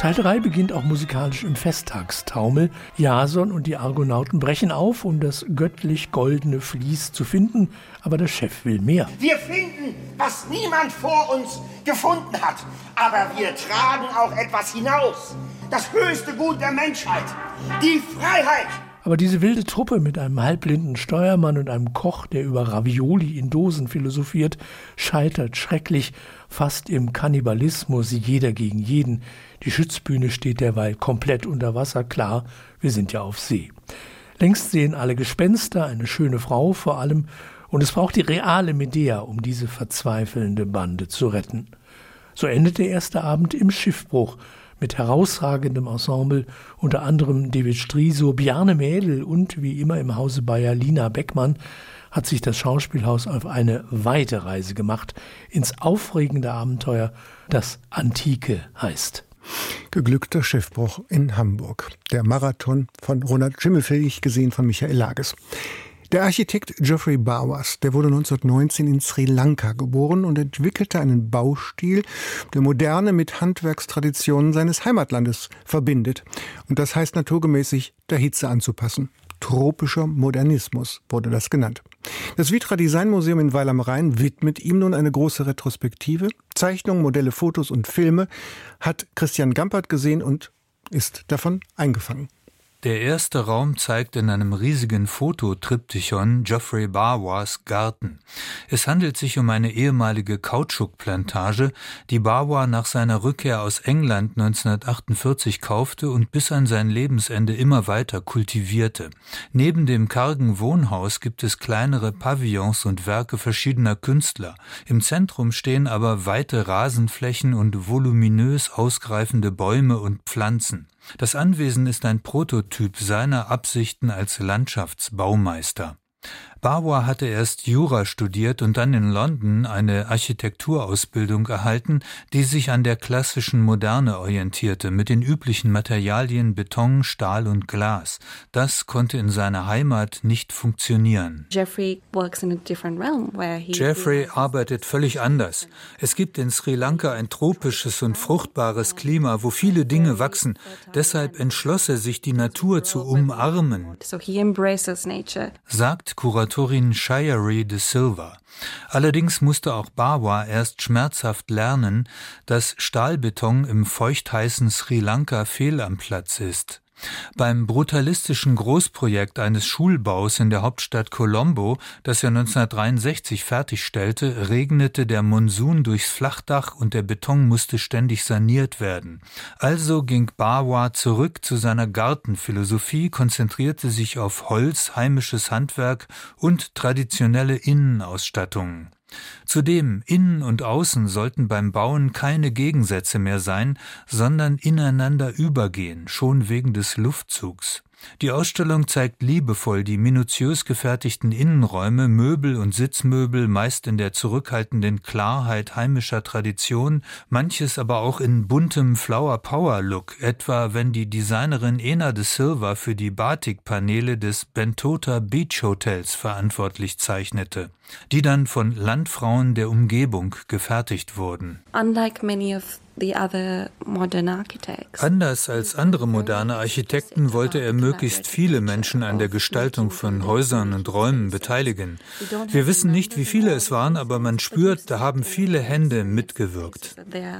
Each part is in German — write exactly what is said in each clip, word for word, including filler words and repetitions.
Teil drei beginnt auch musikalisch im Festtagstaumel. Jason und die Argonauten brechen auf, um das göttlich-goldene Vlies zu finden, aber der Chef will mehr. Wir finden, was niemand vor uns gefunden hat, aber wir tragen auch etwas hinaus. Das höchste Gut der Menschheit, die Freiheit. Aber diese wilde Truppe mit einem halbblinden Steuermann und einem Koch, der über Ravioli in Dosen philosophiert, scheitert schrecklich, fast im Kannibalismus, jeder gegen jeden. Die Schiffsbühne steht derweil komplett unter Wasser, klar, wir sind ja auf See. Längst sehen alle Gespenster, eine schöne Frau vor allem, und es braucht die reale Medea, um diese verzweifelnde Bande zu retten. So endet der erste Abend im Schiffbruch, mit herausragendem Ensemble, unter anderem David Striso, Bjarne Mädel und wie immer im Hause Bayer Lina Beckmann, hat sich das Schauspielhaus auf eine weite Reise gemacht, ins aufregende Abenteuer, das Antike heißt. Geglückter Schiffbruch in Hamburg. Der Marathon von Ronald Schimmelfilch, gesehen von Michael Lages. Der Architekt Geoffrey Bawas, der wurde neunzehnhundertneunzehn in Sri Lanka geboren und entwickelte einen Baustil, der Moderne mit Handwerkstraditionen seines Heimatlandes verbindet. Und das heißt naturgemäß, der Hitze anzupassen. Tropischer Modernismus wurde das genannt. Das Vitra Design Museum in Weil am Rhein widmet ihm nun eine große Retrospektive. Zeichnungen, Modelle, Fotos und Filme hat Christian Gampert gesehen und ist davon eingefangen. Der erste Raum zeigt in einem riesigen Fototriptychon Geoffrey Bawas Garten. Es handelt sich um eine ehemalige Kautschukplantage, die Bawa nach seiner Rückkehr aus England neunzehnhundertachtundvierzig kaufte und bis an sein Lebensende immer weiter kultivierte. Neben dem kargen Wohnhaus gibt es kleinere Pavillons und Werke verschiedener Künstler. Im Zentrum stehen aber weite Rasenflächen und voluminös ausgreifende Bäume und Pflanzen. Das Anwesen ist ein Prototyp seiner Absichten als Landschaftsbaumeister. Bawa hatte erst Jura studiert und dann in London eine Architekturausbildung erhalten, die sich an der klassischen Moderne orientierte, mit den üblichen Materialien Beton, Stahl und Glas. Das konnte in seiner Heimat nicht funktionieren. Geoffrey works in a different realm where he Geoffrey arbeitet völlig anders. Es gibt in Sri Lanka ein tropisches und fruchtbares Klima, wo viele Dinge wachsen. Deshalb entschloss er sich, die Natur zu umarmen, So he embraces nature. sagt Kuratorin Shayari de Silva. Allerdings musste auch Bawa erst schmerzhaft lernen, dass Stahlbeton im feuchtheißen Sri Lanka fehl am Platz ist. Beim brutalistischen Großprojekt eines Schulbaus in der Hauptstadt Colombo, das er neunzehnhundertdreiundsechzig fertigstellte, regnete der Monsun durchs Flachdach und der Beton musste ständig saniert werden. Also ging Bawa zurück zu seiner Gartenphilosophie, konzentrierte sich auf Holz, heimisches Handwerk und traditionelle Innenausstattungen. Zudem, innen und außen sollten beim Bauen keine Gegensätze mehr sein, sondern ineinander übergehen, schon wegen des Luftzugs. Die Ausstellung zeigt liebevoll die minutiös gefertigten Innenräume, Möbel und Sitzmöbel, meist in der zurückhaltenden Klarheit heimischer Tradition, manches aber auch in buntem Flower-Power-Look, etwa wenn die Designerin Ena de Silva für die Batik-Paneele des Bentota Beach Hotels verantwortlich zeichnete, die dann von Landfrauen der Umgebung gefertigt wurden. Unlike many of the other modern architects. Anders als andere moderne Architekten wollte er möglichst viele Menschen an der Gestaltung von Häusern und Räumen beteiligen. Wir wissen nicht, wie viele es waren, aber man spürt, da haben viele Hände mitgewirkt.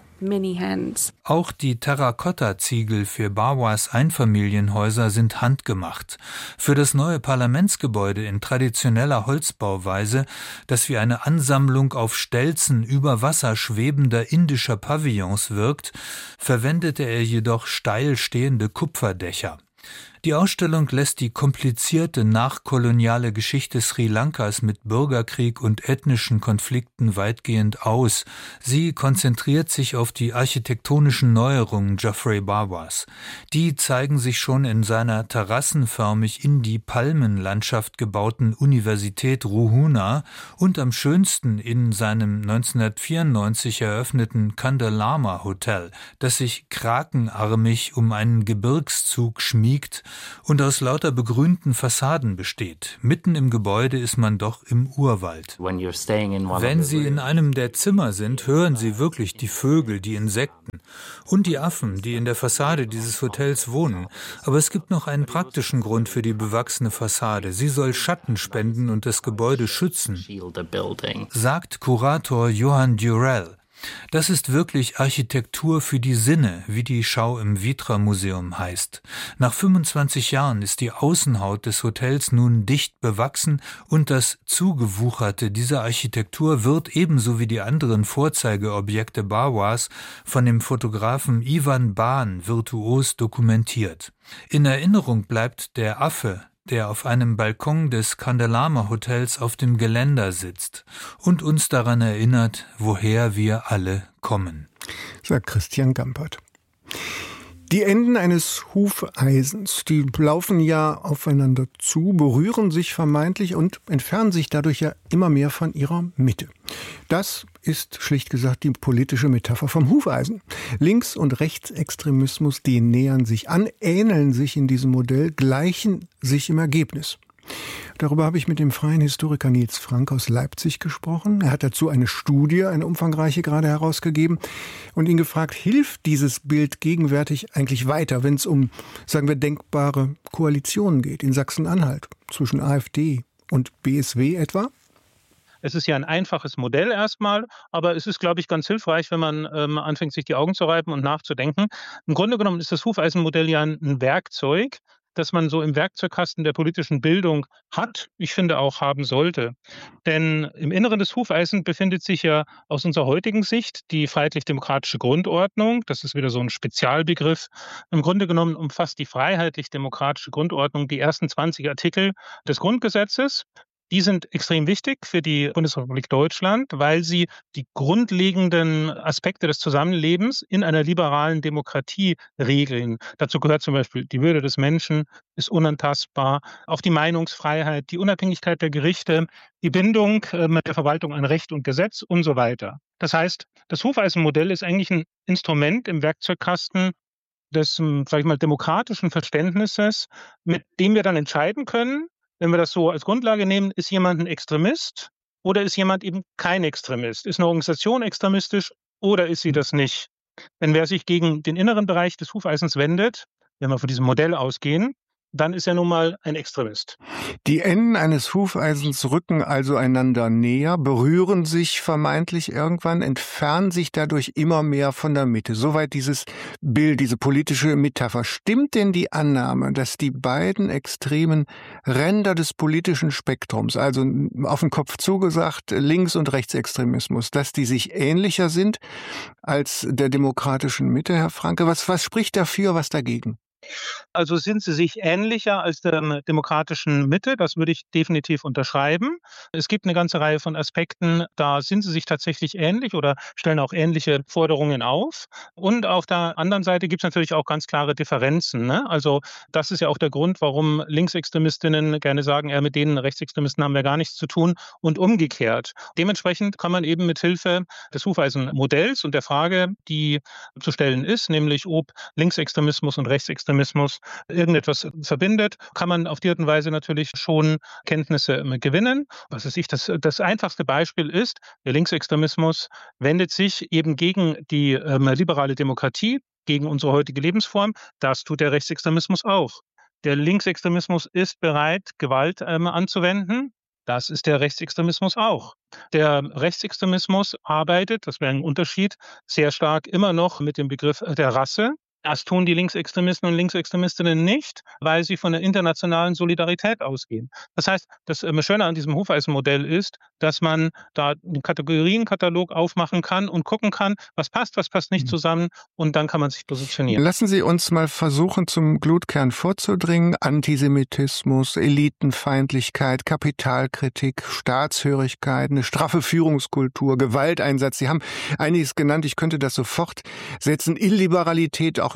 Auch die Terrakotta-Ziegel für Bawas Einfamilienhäuser sind handgemacht. Für das neue Parlamentsgebäude in traditioneller Holzbauweise, das wie eine Ansammlung auf Stelzen über Wasser schwebender indischer Pavillons wirkt, verwendete er jedoch steil stehende Kupferdächer. Die Ausstellung lässt die komplizierte nachkoloniale Geschichte Sri Lankas mit Bürgerkrieg und ethnischen Konflikten weitgehend aus. Sie konzentriert sich auf die architektonischen Neuerungen Geoffrey Bawas. Die zeigen sich schon in seiner terrassenförmig in die Palmenlandschaft gebauten Universität Ruhuna und am schönsten in seinem neunzehnhundertvierundneunzig eröffneten Candelama Hotel, das sich krakenarmig um einen Gebirgszug schmiegt und aus lauter begrünten Fassaden besteht. Mitten im Gebäude ist man doch im Urwald. Wenn Sie in einem der Zimmer sind, hören Sie wirklich die Vögel, die Insekten und die Affen, die in der Fassade dieses Hotels wohnen. Aber es gibt noch einen praktischen Grund für die bewachsene Fassade. Sie soll Schatten spenden und das Gebäude schützen, sagt Kurator Johann Durell. Das ist wirklich Architektur für die Sinne, wie die Schau im Vitra-Museum heißt. Nach fünfundzwanzig Jahren ist die Außenhaut des Hotels nun dicht bewachsen und das Zugewucherte dieser Architektur wird ebenso wie die anderen Vorzeigeobjekte Barwas von dem Fotografen Ivan Ban virtuos dokumentiert. In Erinnerung bleibt der Affe, der auf einem Balkon des Candelama Hotels auf dem Geländer sitzt und uns daran erinnert, woher wir alle kommen, sagt Christian Gampert. Die Enden eines Hufeisens, die laufen ja aufeinander zu, berühren sich vermeintlich und entfernen sich dadurch ja immer mehr von ihrer Mitte. Das ist schlicht gesagt die politische Metapher vom Hufeisen. Links- und Rechtsextremismus, die nähern sich an, ähneln sich in diesem Modell, gleichen sich im Ergebnis. Darüber habe ich mit dem freien Historiker Nils Frank aus Leipzig gesprochen. Er hat dazu eine Studie, eine umfangreiche, gerade herausgegeben und ihn gefragt, hilft dieses Bild gegenwärtig eigentlich weiter, wenn es um, sagen wir, denkbare Koalitionen geht, in Sachsen-Anhalt, zwischen AfD und B S W etwa? Es ist ja ein einfaches Modell erstmal, aber es ist, glaube ich, ganz hilfreich, wenn man ähm, anfängt, sich die Augen zu reiben und nachzudenken. Im Grunde genommen ist das Hufeisenmodell ja ein Werkzeug, das man so im Werkzeugkasten der politischen Bildung hat, ich finde auch haben sollte. Denn im Inneren des Hufeisens befindet sich ja aus unserer heutigen Sicht die freiheitlich-demokratische Grundordnung. Das ist wieder so ein Spezialbegriff. Im Grunde genommen umfasst die freiheitlich-demokratische Grundordnung die ersten zwanzig Artikel des Grundgesetzes. Die sind extrem wichtig für die Bundesrepublik Deutschland, weil sie die grundlegenden Aspekte des Zusammenlebens in einer liberalen Demokratie regeln. Dazu gehört zum Beispiel die Würde des Menschen ist unantastbar, auch die Meinungsfreiheit, die Unabhängigkeit der Gerichte, die Bindung mit der Verwaltung an Recht und Gesetz und so weiter. Das heißt, das Hufeisenmodell ist eigentlich ein Instrument im Werkzeugkasten des, sag ich mal, demokratischen Verständnisses, mit dem wir dann entscheiden können, wenn wir das so als Grundlage nehmen, ist jemand ein Extremist oder ist jemand eben kein Extremist? Ist eine Organisation extremistisch oder ist sie das nicht? Denn wer sich gegen den inneren Bereich des Hufeisens wendet, wenn wir von diesem Modell ausgehen, dann ist er nun mal ein Extremist. Die Enden eines Hufeisens rücken also einander näher, berühren sich vermeintlich irgendwann, entfernen sich dadurch immer mehr von der Mitte. Soweit dieses Bild, diese politische Metapher. Stimmt denn die Annahme, dass die beiden extremen Ränder des politischen Spektrums, also auf den Kopf zugesagt Links- und Rechtsextremismus, dass die sich ähnlicher sind als der demokratischen Mitte, Herr Franke? Was, was spricht dafür, was dagegen? Also sind sie sich ähnlicher als der demokratischen Mitte, das würde ich definitiv unterschreiben. Es gibt eine ganze Reihe von Aspekten, da sind sie sich tatsächlich ähnlich oder stellen auch ähnliche Forderungen auf. Und auf der anderen Seite gibt es natürlich auch ganz klare Differenzen, ne? Also das ist ja auch der Grund, warum Linksextremistinnen gerne sagen, ja, mit denen Rechtsextremisten haben wir gar nichts zu tun und umgekehrt. Dementsprechend kann man eben mit Hilfe des Hufeisenmodells und der Frage, die zu stellen ist, nämlich ob Linksextremismus und Rechtsextremismus irgendetwas verbindet, kann man auf die Art und Weise natürlich schon Kenntnisse gewinnen. Was weiß ich, das, das einfachste Beispiel ist, der Linksextremismus wendet sich eben gegen die ähm, liberale Demokratie, gegen unsere heutige Lebensform. Das tut der Rechtsextremismus auch. Der Linksextremismus ist bereit, Gewalt ähm, anzuwenden. Das ist der Rechtsextremismus auch. Der Rechtsextremismus arbeitet, das wäre ein Unterschied, sehr stark immer noch mit dem Begriff der Rasse. Das tun die Linksextremisten und Linksextremistinnen nicht, weil sie von der internationalen Solidarität ausgehen. Das heißt, das Schöne an diesem Hufeisenmodell ist, dass man da einen Kategorienkatalog aufmachen kann und gucken kann, was passt, was passt nicht zusammen, und dann kann man sich positionieren. Lassen Sie uns mal versuchen, zum Glutkern vorzudringen. Antisemitismus, Elitenfeindlichkeit, Kapitalkritik, Staatshörigkeit, eine straffe Führungskultur, Gewalteinsatz. Sie haben einiges genannt, ich könnte das so fortsetzen. Illiberalität, auch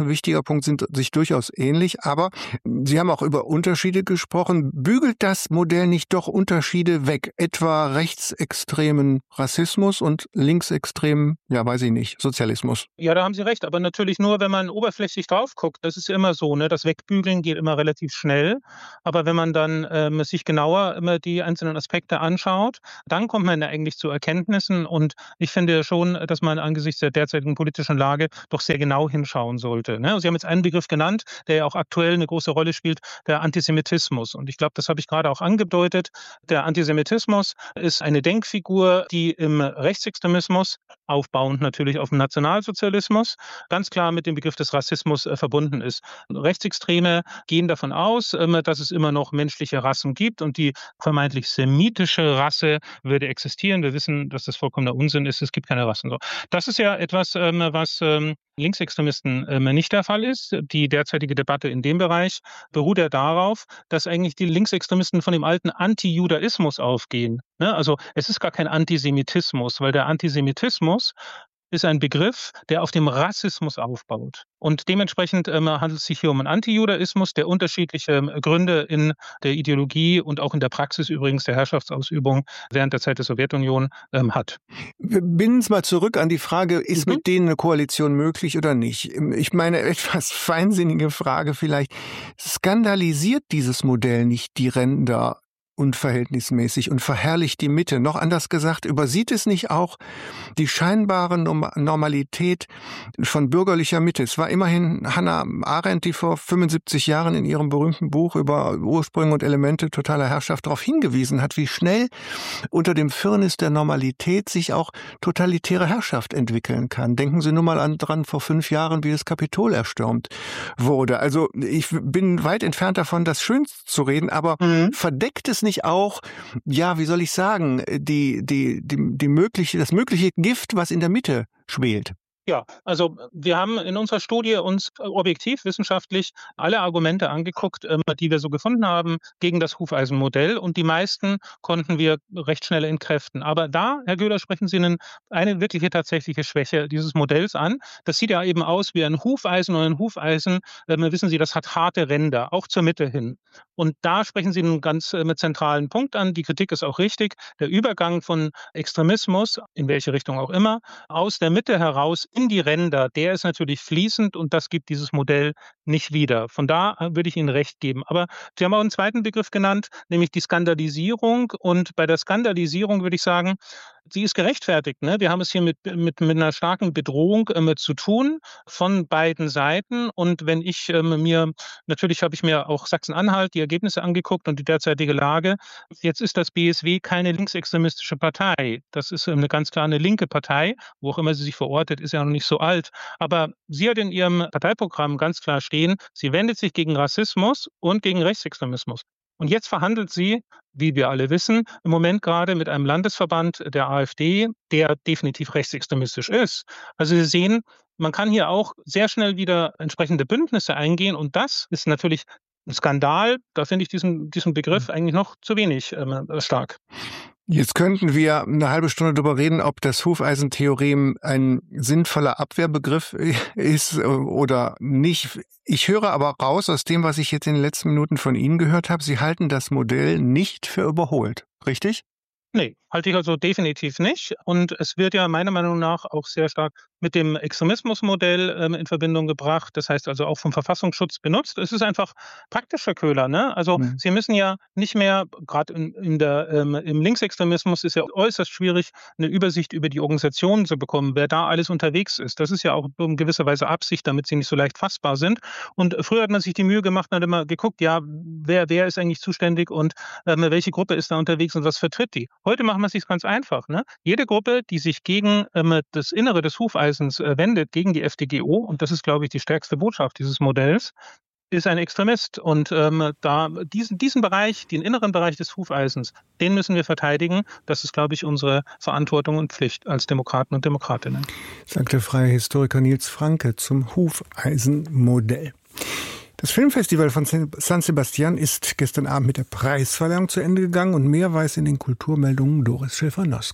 ein wichtiger Punkt, sind sich durchaus ähnlich. Aber Sie haben auch über Unterschiede gesprochen. Bügelt das Modell nicht doch Unterschiede weg? Etwa rechtsextremen Rassismus und linksextremen, ja weiß ich nicht, Sozialismus? Ja, da haben Sie recht. Aber natürlich nur, wenn man oberflächlich drauf guckt. Das ist ja immer so, ne? Das Wegbügeln geht immer relativ schnell. Aber wenn man dann ähm, sich genauer immer die einzelnen Aspekte anschaut, dann kommt man ja eigentlich zu Erkenntnissen. Und ich finde schon, dass man angesichts der derzeitigen politischen Lage doch sehr genau hinschauen sollte. Ne? Sie haben jetzt einen Begriff genannt, der ja auch aktuell eine große Rolle spielt, der Antisemitismus. Und ich glaube, das habe ich gerade auch angedeutet. Der Antisemitismus ist eine Denkfigur, die im Rechtsextremismus, aufbauend natürlich auf dem Nationalsozialismus, ganz klar mit dem Begriff des Rassismus äh, verbunden ist. Rechtsextreme gehen davon aus, äh, dass es immer noch menschliche Rassen gibt und die vermeintlich semitische Rasse würde existieren. Wir wissen, dass das vollkommener Unsinn ist. Es gibt keine Rassen. So. Das ist ja etwas, ähm, was ähm, Linksextremisten ähm, nicht der Fall ist. Die derzeitige Debatte in dem Bereich beruht ja darauf, dass eigentlich die Linksextremisten von dem alten Antijudaismus aufgehen. Ne? Also es ist gar kein Antisemitismus, weil der Antisemitismus ist ein Begriff, der auf dem Rassismus aufbaut. Und dementsprechend ähm, handelt es sich hier um einen Antijudaismus, der unterschiedliche ähm, Gründe in der Ideologie und auch in der Praxis übrigens der Herrschaftsausübung während der Zeit der Sowjetunion ähm, hat. Wir binden es mal zurück an die Frage, ist mhm. mit denen eine Koalition möglich oder nicht? Ich meine, etwas feinsinnige Frage vielleicht. Skandalisiert dieses Modell nicht die Ränder unverhältnismäßig und verherrlicht die Mitte? Noch anders gesagt, übersieht es nicht auch die scheinbare Normalität von bürgerlicher Mitte? Es war immerhin Hannah Arendt, die vor fünfundsiebzig Jahren in ihrem berühmten Buch über Ursprünge und Elemente totaler Herrschaft darauf hingewiesen hat, wie schnell unter dem Firnis der Normalität sich auch totalitäre Herrschaft entwickeln kann. Denken Sie nur mal an dran, vor fünf Jahren, wie das Kapitol erstürmt wurde. Also ich bin weit entfernt davon, das schön zu reden, aber mhm. verdeckt es nicht auch, ja, wie soll ich sagen, die, die, die, die mögliche, das mögliche Gift, was in der Mitte schwelt? Ja, also wir haben in unserer Studie uns objektiv wissenschaftlich alle Argumente angeguckt, die wir so gefunden haben gegen das Hufeisenmodell, und die meisten konnten wir recht schnell entkräften. Aber da, Herr Göhler, sprechen Sie eine, eine wirkliche tatsächliche Schwäche dieses Modells an. Das sieht ja eben aus wie ein Hufeisen, und ein Hufeisen, äh, wissen Sie, das hat harte Ränder, auch zur Mitte hin. Und da sprechen Sie einen ganz äh, zentralen Punkt an. Die Kritik ist auch richtig. Der Übergang von Extremismus, in welche Richtung auch immer, aus der Mitte heraus in die Ränder, der ist natürlich fließend, und das gibt dieses Modell nicht wieder. Von da würde ich Ihnen recht geben. Aber Sie haben auch einen zweiten Begriff genannt, nämlich die Skandalisierung. Und bei der Skandalisierung würde ich sagen, sie ist gerechtfertigt. Ne? Wir haben es hier mit, mit, mit einer starken Bedrohung äh, zu tun von beiden Seiten. Und wenn ich äh, mir, natürlich habe ich mir auch Sachsen-Anhalt die Ergebnisse angeguckt und die derzeitige Lage. Jetzt ist das B S W keine linksextremistische Partei. Das ist eine ganz klar eine linke Partei, wo auch immer sie sich verortet, ist ja noch nicht so alt. Aber sie hat in ihrem Parteiprogramm ganz klar stehen, sie wendet sich gegen Rassismus und gegen Rechtsextremismus. Und jetzt verhandelt sie, wie wir alle wissen, im Moment gerade mit einem Landesverband der AfD, der definitiv rechtsextremistisch ist. Also Sie sehen, man kann hier auch sehr schnell wieder entsprechende Bündnisse eingehen, und das ist natürlich ein Skandal. Da finde ich diesen, diesen Begriff eigentlich noch zu wenig äh, stark. Jetzt könnten wir eine halbe Stunde darüber reden, ob das Hufeisentheorem ein sinnvoller Abwehrbegriff ist oder nicht. Ich höre aber raus aus dem, was ich jetzt in den letzten Minuten von Ihnen gehört habe, Sie halten das Modell nicht für überholt, richtig? Nee, halte ich also definitiv nicht. Und es wird ja meiner Meinung nach auch sehr stark mit dem Extremismusmodell ähm, in Verbindung gebracht. Das heißt also auch vom Verfassungsschutz benutzt. Es ist einfach praktisch, Herr Köhler. Ne? Also mhm. Sie müssen ja nicht mehr, gerade in, in der, ähm, im Linksextremismus ist ja äußerst schwierig, eine Übersicht über die Organisationen zu bekommen, wer da alles unterwegs ist. Das ist ja auch in gewisser Weise Absicht, damit sie nicht so leicht fassbar sind. Und früher hat man sich die Mühe gemacht und hat immer geguckt, ja, wer, wer ist eigentlich zuständig und ähm, welche Gruppe ist da unterwegs und was vertritt die. Heute machen wir es sich ganz einfach. Ne? Jede Gruppe, die sich gegen ähm, das Innere des Hufeisens äh, wendet, gegen die F D G O, und das ist, glaube ich, die stärkste Botschaft dieses Modells, ist ein Extremist. Und ähm, da diesen, diesen Bereich, den inneren Bereich des Hufeisens, den müssen wir verteidigen. Das ist, glaube ich, unsere Verantwortung und Pflicht als Demokraten und Demokratinnen. Sagt der freie Historiker Nils Franke zum Hufeisenmodell. Das Filmfestival von San Sebastian ist gestern Abend mit der Preisverleihung zu Ende gegangen, und mehr weiß in den Kulturmeldungen Doris Schäfer-Noske.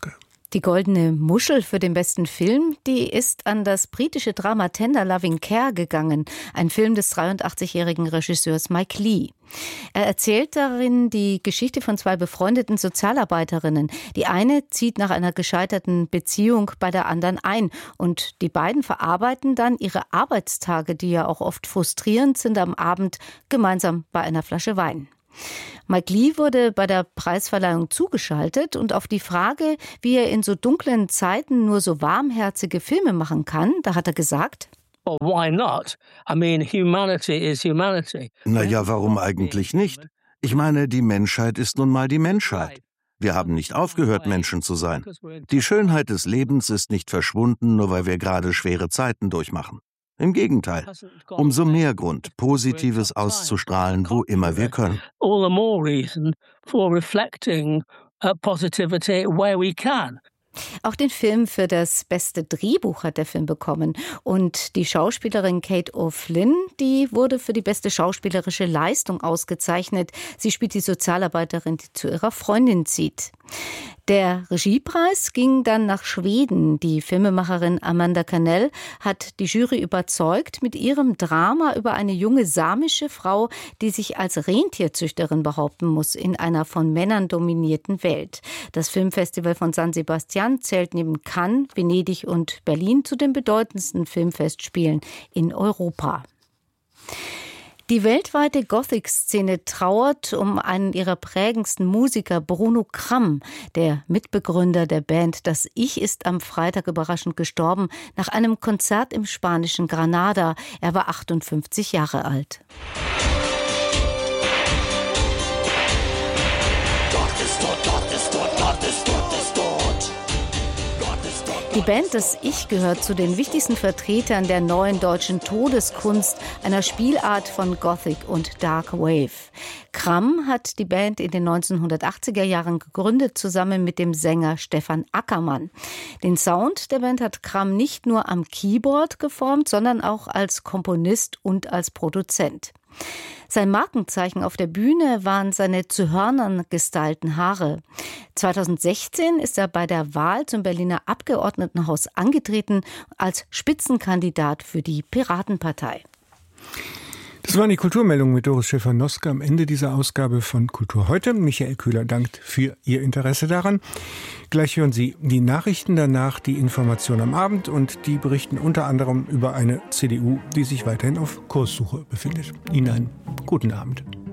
Die Goldene Muschel für den besten Film, die ist an das britische Drama Tender Loving Care gegangen, ein Film des dreiundachtzigjährigen Regisseurs Mike Leigh. Er erzählt darin die Geschichte von zwei befreundeten Sozialarbeiterinnen. Die eine zieht nach einer gescheiterten Beziehung bei der anderen ein und die beiden verarbeiten dann ihre Arbeitstage, die ja auch oft frustrierend sind, am Abend gemeinsam bei einer Flasche Wein. Mike Leigh wurde bei der Preisverleihung zugeschaltet und auf die Frage, wie er in so dunklen Zeiten nur so warmherzige Filme machen kann, da hat er gesagt: Oh, why not? I mean, humanity is humanity. Na ja, warum eigentlich nicht? Ich meine, die Menschheit ist nun mal die Menschheit. Wir haben nicht aufgehört, Menschen zu sein. Die Schönheit des Lebens ist nicht verschwunden, nur weil wir gerade schwere Zeiten durchmachen. Im Gegenteil, umso mehr Grund, Positives auszustrahlen, wo immer wir können. All the more reason for reflecting positivity where we can. Auch den Film für das beste Drehbuch hat der Film bekommen. Und die Schauspielerin Kate O'Flynn, die wurde für die beste schauspielerische Leistung ausgezeichnet. Sie spielt die Sozialarbeiterin, die zu ihrer Freundin zieht. Der Regiepreis ging dann nach Schweden. Die Filmemacherin Amanda Cannell hat die Jury überzeugt mit ihrem Drama über eine junge samische Frau, die sich als Rentierzüchterin behaupten muss in einer von Männern dominierten Welt. Das Filmfestival von San Sebastian zählt neben Cannes, Venedig und Berlin zu den bedeutendsten Filmfestspielen in Europa. Die weltweite Gothic-Szene trauert um einen ihrer prägendsten Musiker, Bruno Cram. Der Mitbegründer der Band Das Ich ist am Freitag überraschend gestorben nach einem Konzert im spanischen Granada. Er war achtundfünfzig Jahre alt. Gott ist tot, Gott ist tot, Gott ist tot, ist tot. Die Band Das Ich gehört zu den wichtigsten Vertretern der neuen deutschen Todeskunst, einer Spielart von Gothic und Dark Wave. Cram hat die Band in den neunzehnhundertachtziger Jahren gegründet, zusammen mit dem Sänger Stefan Ackermann. Den Sound der Band hat Cram nicht nur am Keyboard geformt, sondern auch als Komponist und als Produzent. Sein Markenzeichen auf der Bühne waren seine zu Hörnern gestylten Haare. zweitausendsechzehn ist er bei der Wahl zum Berliner Abgeordnetenhaus angetreten als Spitzenkandidat für die Piratenpartei. Das waren die Kulturmeldungen mit Doris Schäfer-Noske am Ende dieser Ausgabe von Kultur heute. Michael Köhler dankt für Ihr Interesse daran. Gleich hören Sie die Nachrichten, danach die Information am Abend und die berichten unter anderem über eine C D U, die sich weiterhin auf Kurssuche befindet. Ihnen einen guten Abend.